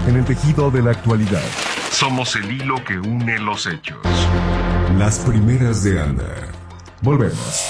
en el tejido de la actualidad. Somos el hilo que une los hechos. Las primeras de Anda. Volvemos.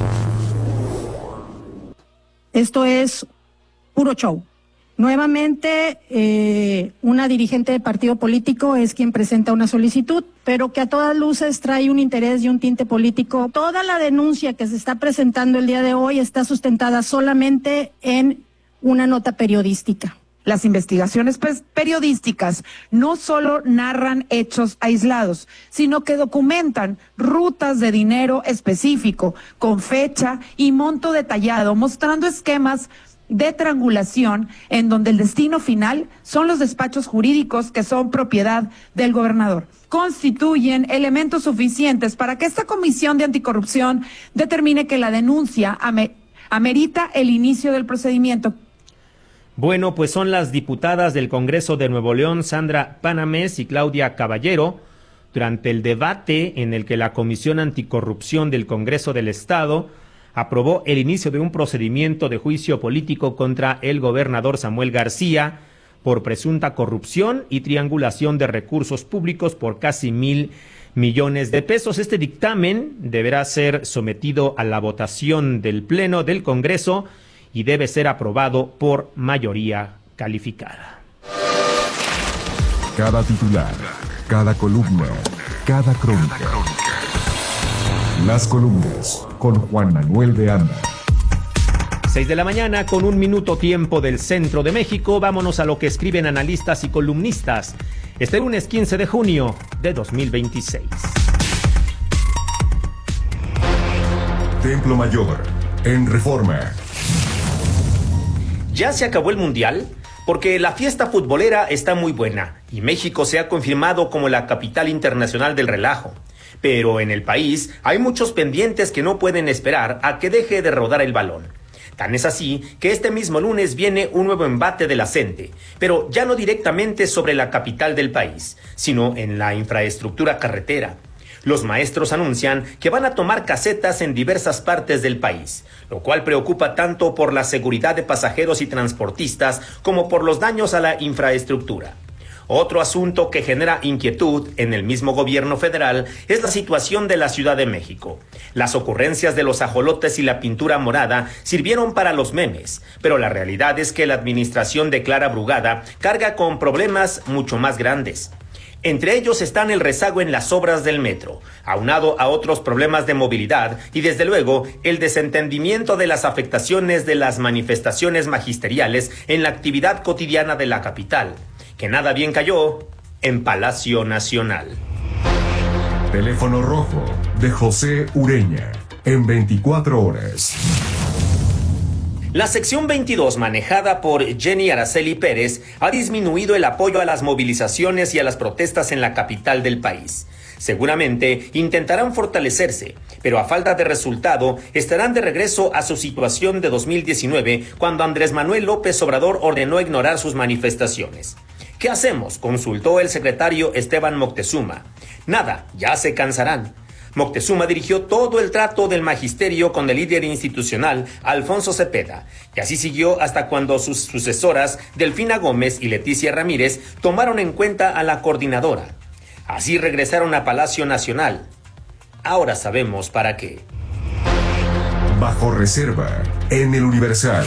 Esto es puro show. Nuevamente, una dirigente de partido político es quien presenta una solicitud, pero que a todas luces trae un interés y un tinte político. Toda la denuncia que se está presentando el día de hoy está sustentada solamente en una nota periodística. Las investigaciones periodísticas no solo narran hechos aislados, sino que documentan rutas de dinero específico, con fecha y monto detallado, mostrando esquemas de triangulación en donde el destino final son los despachos jurídicos que son propiedad del gobernador. Constituyen elementos suficientes para que esta comisión de anticorrupción determine que la denuncia amerita el inicio del procedimiento. Bueno, pues son las diputadas del Congreso de Nuevo León, Sandra Panamés y Claudia Caballero, durante el debate en el que la Comisión Anticorrupción del Congreso del Estado aprobó el inicio de un procedimiento de juicio político contra el gobernador Samuel García por presunta corrupción y triangulación de recursos públicos por casi 1,000 millones de pesos. Este dictamen deberá ser sometido a la votación del Pleno del Congreso y debe ser aprobado por mayoría calificada. Cada titular, cada columna, cada crónica. Las columnas con Juan Manuel de Anda. 6 de la mañana con 1 minuto tiempo del centro de México. Vámonos a lo que escriben analistas y columnistas este lunes 15 de junio de 2026. Templo Mayor, en Reforma. ¿Ya se acabó el Mundial? Porque la fiesta futbolera está muy buena y México se ha confirmado como la capital internacional del relajo. Pero en el país hay muchos pendientes que no pueden esperar a que deje de rodar el balón. Tan es así que este mismo lunes viene un nuevo embate de la CENTE, pero ya no directamente sobre la capital del país, sino en la infraestructura carretera. Los maestros anuncian que van a tomar casetas en diversas partes del país, lo cual preocupa tanto por la seguridad de pasajeros y transportistas como por los daños a la infraestructura. Otro asunto que genera inquietud en el mismo gobierno federal es la situación de la Ciudad de México. Las ocurrencias de los ajolotes y la pintura morada sirvieron para los memes, pero la realidad es que la administración de Clara Brugada carga con problemas mucho más grandes. Entre ellos están el rezago en las obras del metro, aunado a otros problemas de movilidad y desde luego el desentendimiento de las afectaciones de las manifestaciones magisteriales en la actividad cotidiana de la capital, que nada bien cayó en Palacio Nacional. Teléfono rojo de José Ureña, en 24 horas. La sección 22, manejada por Jenny Araceli Pérez, ha disminuido el apoyo a las movilizaciones y a las protestas en la capital del país. Seguramente intentarán fortalecerse, pero a falta de resultado estarán de regreso a su situación de 2019, cuando Andrés Manuel López Obrador ordenó ignorar sus manifestaciones. ¿Qué hacemos?, consultó el secretario Esteban Moctezuma. Nada, ya se cansarán. Moctezuma dirigió todo el trato del magisterio con el líder institucional Alfonso Cepeda, y así siguió hasta cuando sus sucesoras Delfina Gómez y Leticia Ramírez tomaron en cuenta a la coordinadora. Así regresaron a Palacio Nacional. Ahora sabemos para qué. Bajo reserva, en el Universal.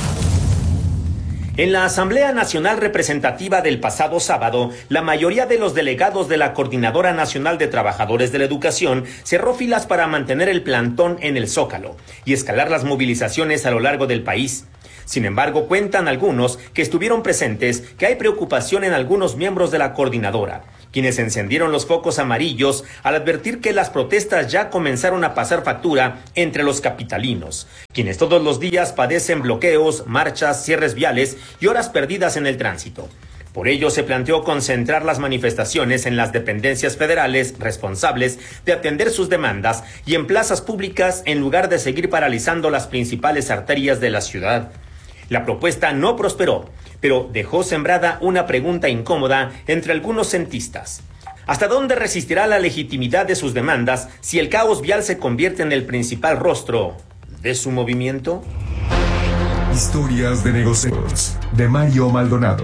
En la Asamblea Nacional Representativa del pasado sábado, la mayoría de los delegados de la Coordinadora Nacional de Trabajadores de la Educación cerró filas para mantener el plantón en el Zócalo y escalar las movilizaciones a lo largo del país. Sin embargo, cuentan algunos que estuvieron presentes que hay preocupación en algunos miembros de la coordinadora, quienes encendieron los focos amarillos al advertir que las protestas ya comenzaron a pasar factura entre los capitalinos, quienes todos los días padecen bloqueos, marchas, cierres viales y horas perdidas en el tránsito. Por ello, se planteó concentrar las manifestaciones en las dependencias federales responsables de atender sus demandas y en plazas públicas en lugar de seguir paralizando las principales arterias de la ciudad. La propuesta no prosperó, pero dejó sembrada una pregunta incómoda entre algunos centistas. ¿Hasta dónde resistirá la legitimidad de sus demandas si el caos vial se convierte en el principal rostro de su movimiento? Historias de negocios, de Mario Maldonado,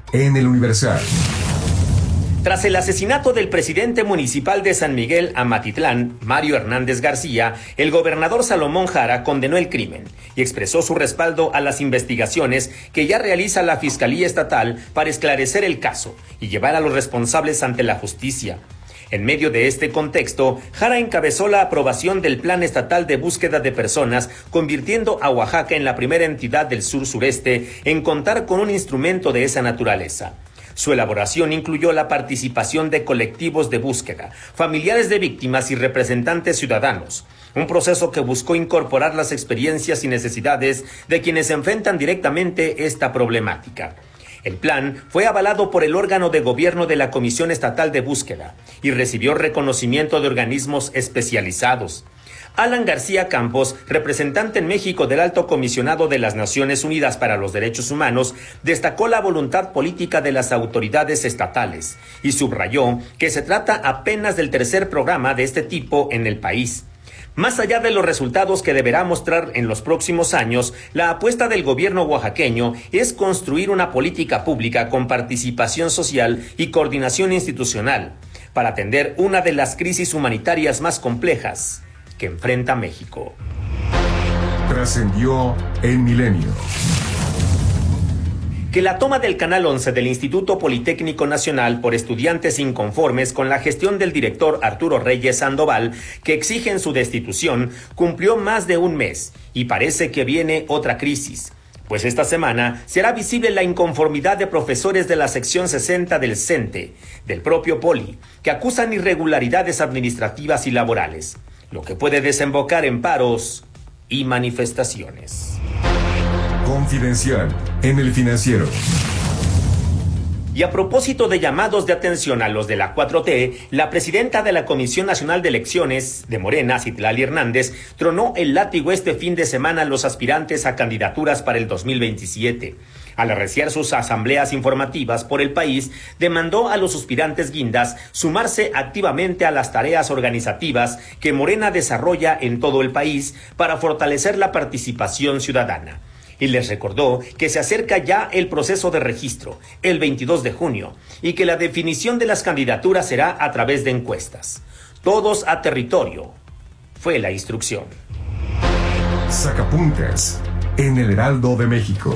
en El Universal. Tras el asesinato del presidente municipal de San Miguel Amatitlán, Mario Hernández García, el gobernador Salomón Jara condenó el crimen y expresó su respaldo a las investigaciones que ya realiza la Fiscalía Estatal para esclarecer el caso y llevar a los responsables ante la justicia. En medio de este contexto, Jara encabezó la aprobación del Plan Estatal de Búsqueda de Personas, convirtiendo a Oaxaca en la primera entidad del sur-sureste en contar con un instrumento de esa naturaleza. Su elaboración incluyó la participación de colectivos de búsqueda, familiares de víctimas y representantes ciudadanos, un proceso que buscó incorporar las experiencias y necesidades de quienes enfrentan directamente esta problemática. El plan fue avalado por el órgano de gobierno de la Comisión Estatal de Búsqueda y recibió reconocimiento de organismos especializados. Alan García Campos, representante en México del Alto Comisionado de las Naciones Unidas para los Derechos Humanos, destacó la voluntad política de las autoridades estatales y subrayó que se trata apenas del tercer programa de este tipo en el país. Más allá de los resultados que deberá mostrar en los próximos años, la apuesta del gobierno oaxaqueño es construir una política pública con participación social y coordinación institucional para atender una de las crisis humanitarias más complejas que enfrenta México. Trascendió en Milenio. Que la toma del Canal 11 del Instituto Politécnico Nacional por estudiantes inconformes con la gestión del director Arturo Reyes Sandoval, que exigen su destitución, cumplió más de un mes y parece que viene otra crisis. Pues esta semana será visible la inconformidad de profesores de la sección 60 del CENTE, del propio Poli, que acusan irregularidades administrativas y laborales, lo que puede desembocar en paros y manifestaciones. Confidencial en El Financiero. Y a propósito de llamados de atención a los de la 4T, la presidenta de la Comisión Nacional de Elecciones de Morena, Citlali Hernández, tronó el látigo este fin de semana a los aspirantes a candidaturas para el 2027. Al arreciar sus asambleas informativas por el país, demandó a los aspirantes guindas sumarse activamente a las tareas organizativas que Morena desarrolla en todo el país para fortalecer la participación ciudadana. Y les recordó que se acerca ya el proceso de registro, el 22 de junio, y que la definición de las candidaturas será a través de encuestas. Todos a territorio, fue la instrucción. Sacapuntas en El Heraldo de México.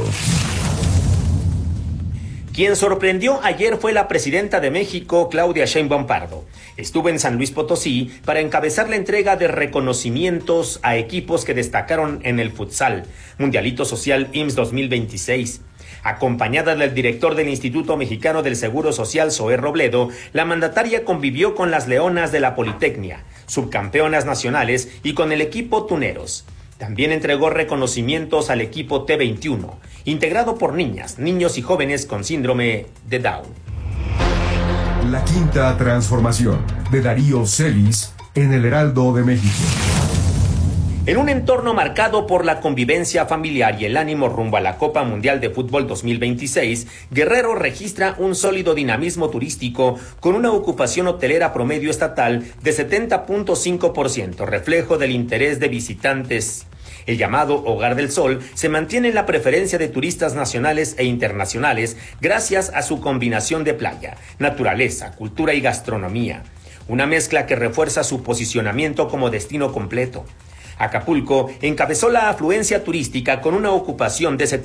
Quien sorprendió ayer fue la presidenta de México, Claudia Sheinbaum Pardo. Estuvo en San Luis Potosí para encabezar la entrega de reconocimientos a equipos que destacaron en el futsal, Mundialito Social IMSS 2026. Acompañada del director del Instituto Mexicano del Seguro Social, Zoé Robledo, la mandataria convivió con las Leonas de la Politecnia, subcampeonas nacionales, y con el equipo Tuneros. También entregó reconocimientos al equipo T21, integrado por niñas, niños y jóvenes con síndrome de Down. La quinta transformación de Darío Celis en El Heraldo de México. En un entorno marcado por la convivencia familiar y el ánimo rumbo a la Copa Mundial de Fútbol 2026, Guerrero registra un sólido dinamismo turístico con una ocupación hotelera promedio estatal de 70.5%, reflejo del interés de visitantes. El llamado Hogar del Sol se mantiene en la preferencia de turistas nacionales e internacionales gracias a su combinación de playa, naturaleza, cultura y gastronomía. Una mezcla que refuerza su posicionamiento como destino completo. Acapulco encabezó la afluencia turística con una ocupación de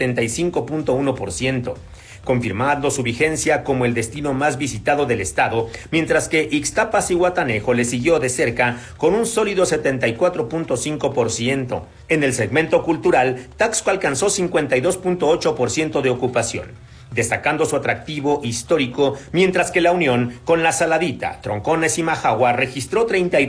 75.1%, confirmando su vigencia como el destino más visitado del estado, mientras que Ixtapas y Guatanejo le siguió de cerca con un sólido 74.5%. En el segmento cultural, Taxco alcanzó 52.8% de ocupación, destacando su atractivo histórico, mientras que La Unión, con La Saladita, Troncones y Majagua, registró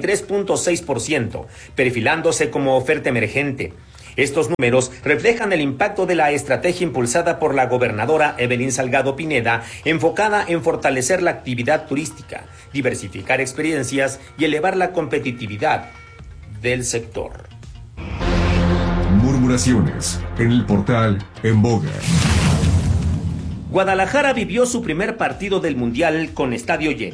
33.6%, perfilándose como oferta emergente. Estos números reflejan el impacto de la estrategia impulsada por la gobernadora Evelyn Salgado Pineda, enfocada en fortalecer la actividad turística, diversificar experiencias y elevar la competitividad del sector. Murmuraciones en el portal En Boga. Guadalajara vivió su primer partido del Mundial con estadio lleno,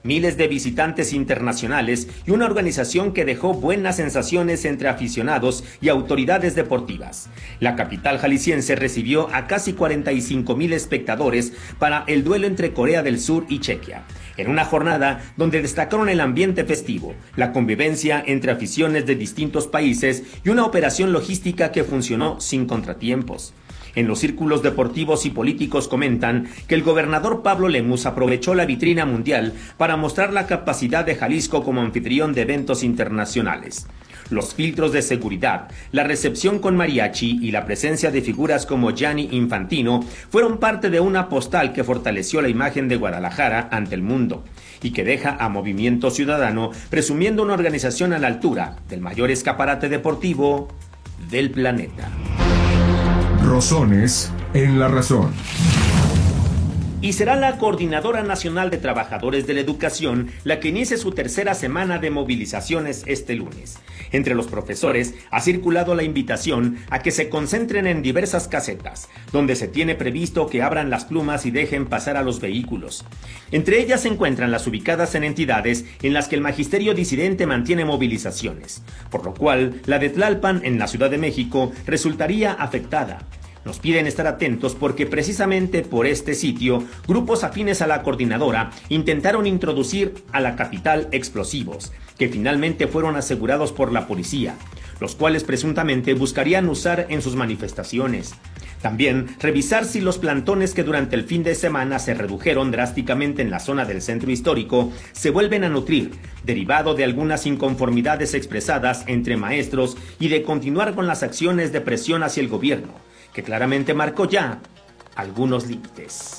miles de visitantes internacionales y una organización que dejó buenas sensaciones entre aficionados y autoridades deportivas. La capital jalisciense recibió a casi 45,000 espectadores para el duelo entre Corea del Sur y Chequia, en una jornada donde destacaron el ambiente festivo, la convivencia entre aficiones de distintos países y una operación logística que funcionó sin contratiempos. En los círculos deportivos y políticos comentan que el gobernador Pablo Lemus aprovechó la vitrina mundial para mostrar la capacidad de Jalisco como anfitrión de eventos internacionales. Los filtros de seguridad, la recepción con mariachi y la presencia de figuras como Gianni Infantino fueron parte de una postal que fortaleció la imagen de Guadalajara ante el mundo y que deja a Movimiento Ciudadano presumiendo una organización a la altura del mayor escaparate deportivo del planeta. Rosones en la razón. Y será la Coordinadora Nacional de Trabajadores de la Educación la que inicie su tercera semana de movilizaciones este lunes. Entre los profesores ha circulado la invitación a que se concentren en diversas casetas, donde se tiene previsto que abran las plumas y dejen pasar a los vehículos. Entre ellas se encuentran las ubicadas en entidades en las que el magisterio disidente mantiene movilizaciones, por lo cual la de Tlalpan en la Ciudad de México resultaría afectada. Nos piden estar atentos porque precisamente por este sitio, grupos afines a la coordinadora intentaron introducir a la capital explosivos, que finalmente fueron asegurados por la policía, los cuales presuntamente buscarían usar en sus manifestaciones. También revisar si los plantones que durante el fin de semana se redujeron drásticamente en la zona del centro histórico se vuelven a nutrir, derivado de algunas inconformidades expresadas entre maestros y de continuar con las acciones de presión hacia el gobierno, que claramente marcó ya algunos límites.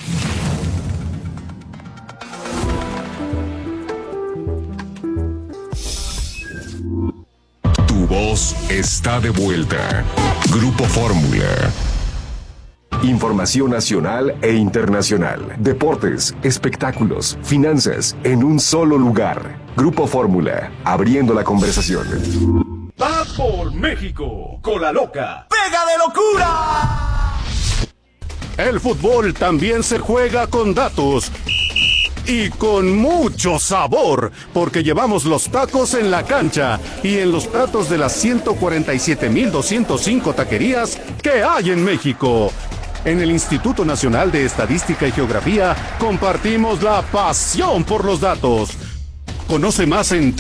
Tu voz está de vuelta. Grupo Fórmula. Información nacional e internacional. Deportes, espectáculos, finanzas, en un solo lugar. Grupo Fórmula, abriendo la conversación. ¡Va por México! ¡Con la loca! ¡Pega de locura! El fútbol también se juega con datos y con mucho sabor, porque llevamos los tacos en la cancha y en los platos de las 147,205 taquerías que hay en México. En el Instituto Nacional de Estadística y Geografía compartimos la pasión por los datos. Conoce más en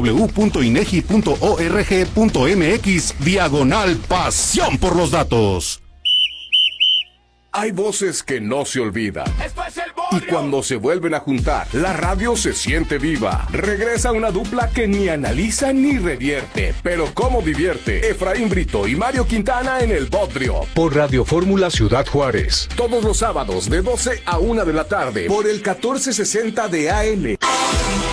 www.inegi.org.mx/pasión por los datos. Hay voces que no se olvidan. Y cuando se vuelven a juntar, la radio se siente viva. Regresa una dupla que ni analiza ni revierte, pero cómo divierte. Efraín Brito y Mario Quintana en El Bodrio. Por Radio Fórmula Ciudad Juárez. Todos los sábados de 12 a 1 de la tarde. Por el 1460 de AM.